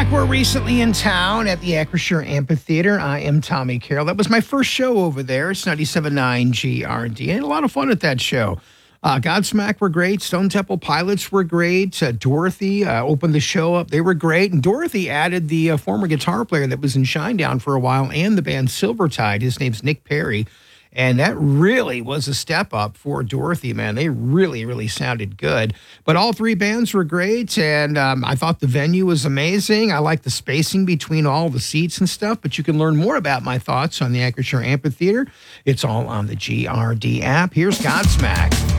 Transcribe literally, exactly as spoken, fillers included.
Godsmack were recently in town at the Acrisure Amphitheater. I am Tommy Carroll. That was my first show over there. It's ninety-seven point nine G R D. I had a lot of fun at that show. Uh, Godsmack were great. Stone Temple Pilots were great. Uh, Dorothy uh, opened the show up. They were great. And Dorothy added the uh, former guitar player that was in Shinedown for a while and the band Silvertide. His name's Nick Perry. And that really was a step up for Dorothy, man. They really, really sounded good. But all three bands were great, and um, I thought the venue was amazing. I like the spacing between all the seats and stuff, but you can learn more about my thoughts on the Acrisure Amphitheater. It's all on the G R D app. Here's Godsmack.